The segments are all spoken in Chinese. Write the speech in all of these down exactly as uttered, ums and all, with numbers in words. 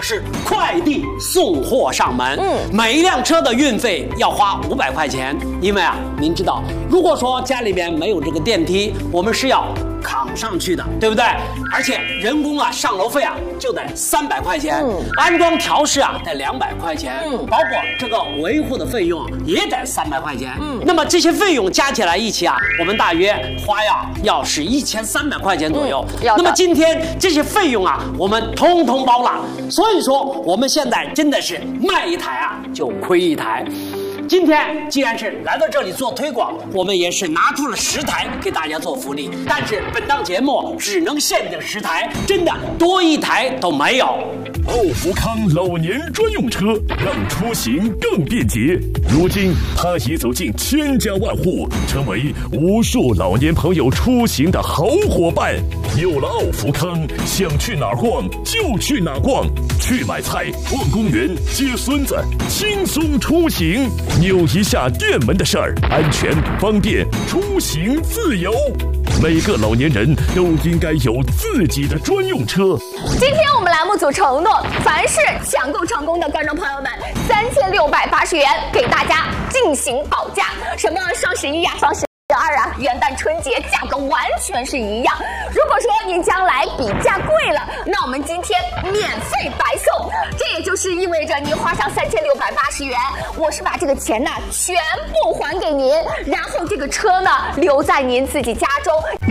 是快递送货上门，嗯，每一辆车的运费要花五百块钱，因为啊，您知道，如果说家里边没有这个电梯，我们是要扛上去的，对不对？而且人工啊，上楼费啊就得三百块钱，嗯，安装调试啊得两百块钱，嗯，包括这个维护的费用也得三百块钱，嗯，那么这些费用加起来一起啊，我们大约花呀要是一千三百块钱左右。嗯，那么今天这些费用啊，我们通通包了，所以说我们现在真的是卖一台啊就亏一台。今天既然是来到这里做推广，我们也是拿出了十台给大家做福利，但是本档节目只能限定十台，真的多一台都没有。 奥福康老年专用车让出行更便捷，如今它已走进千家万户，成为无数老年朋友出行的好伙伴。有了奥福康，想去哪儿逛就去哪儿逛，去买菜、逛公园、接孙子，轻松出行。扭一下电门的事儿，安全方便，出行自由。每个老年人都应该有自己的专用车。 今天我们栏目组承诺，凡是抢购成功的观众朋友们，三千六百八十元给大家进行保价。什么双十一呀、双十二啊、元旦春节价格完全是一样。如果说您将来比价贵了，那我们今天免费白送。这也就是意味着您花上三千六百八十元，我是把这个钱呢全部还给您，然后这个车呢留在您自己家中。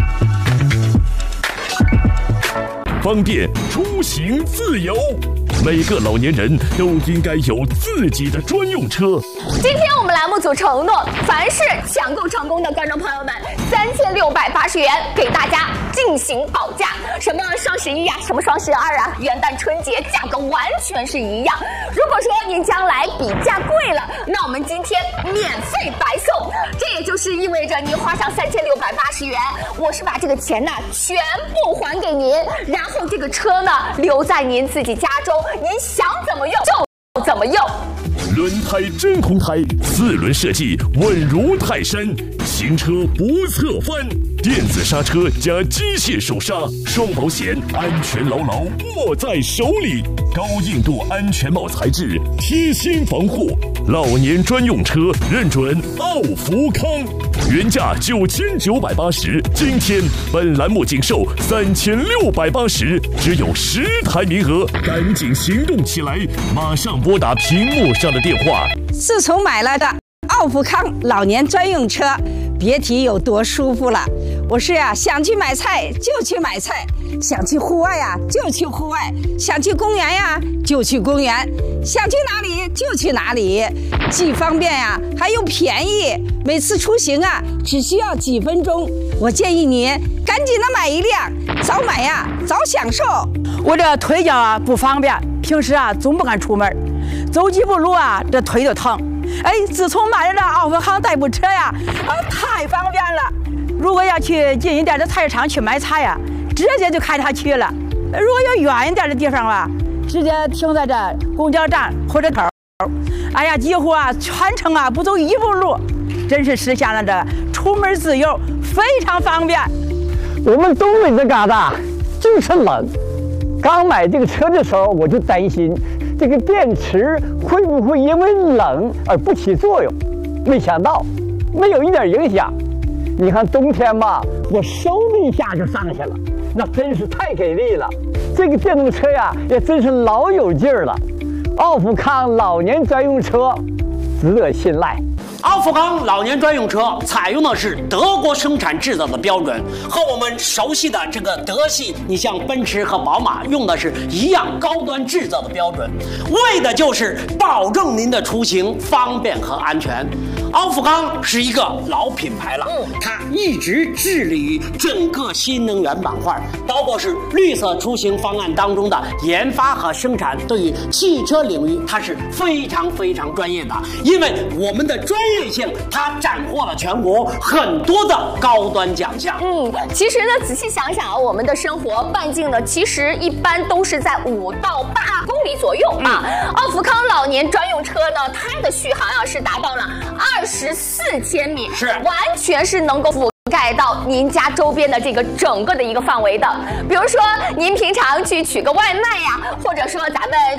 方便出行自由，每个老年人都应该有自己的专用车。 今天我们栏目组承诺，凡是抢购成功的观众朋友们，三千六百八十元给大家进行保价。什么双十一呀、什么双十二啊、元旦春节价格完全是一样。如果说您将来比价贵了，那我们今天免费白送。这也就是意味着您花上三千六百八十元，我是把这个钱呢全部还给您，然后这个车呢留在您自己家中，您想怎么用就怎么用。 轮胎真空胎，四轮设计稳如泰山，行车不侧翻，电子刹车加机械手刹，双保险，安全牢牢握在手里，高硬度安全帽材质，贴心防护，老年专用车认准奥福康，原价九千九百八十，今天本栏目仅售三千六百八十，只有十台名额，赶紧行动起来，马上拨打屏幕上的电话。 自从买了的奥福康老年专用车，别提有多舒服了。我是呀、啊，想去买菜就去买菜，想去户外呀、啊、就去户外，想去公园呀、啊、就去公园，想去哪里就去哪里，既方便呀、啊、还又便宜。每次出行啊只需要几分钟，我建议你赶紧的买一辆，早买呀早享受。 我这腿脚啊不方便，平时啊总不敢出门，走几步路啊这腿就疼。哎，自从买了这奥福康代步车呀，啊太方便了。如果要去近一点的菜市场去买菜呀，直接就开它去了。如果有远一点的地方吧，直接停在这公交站或者头。哎呀，几乎啊全程啊不走一步路，真是实现了这出门自由，非常方便。 我们东北这旮瘩就是冷，刚买这个车的时候我就担心这个电池会不会因为冷而不起作用，没想到没有一点影响。你看冬天吧，我嗖的一下就上去了，那真是太给力了。这个电动车呀也真是老有劲儿了。奥福康老年专用车值得信赖。 奥福康老年专用车采用的是德国生产制造的标准，和我们熟悉的这个德系，你像奔驰和宝马用的是一样高端制造的标准，为的就是保证您的出行方便和安全。奥福康是一个老品牌了，它一直致力于整个新能源板块，包括是绿色出行方案当中的研发和生产，对于汽车领域它是非常非常专业的，因为我们的专业性，它斩获了全国很多的高端奖项。 嗯，其实呢，仔细想想啊，我们的生活半径呢，其实一般都是在五到八公里左右啊。嗯、奥福康老年专用车呢，它的续航啊是达到了二十四千米， 是完全是能够覆盖到您家周边的这个整个的一个范围的。比如说，您平常去取个外卖呀，或者说咱们